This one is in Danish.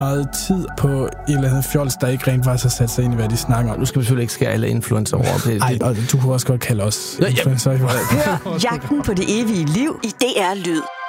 meget tid på en eller anden fjols, der ikke rent faktisk har sat sig ind i, hvad de snakker om. Nu skal vi selvfølgelig ikke skære alle influencer over. Nej, og du kunne også godt kalde os influencer. Hør Jagten på det evige liv i DR Lyd.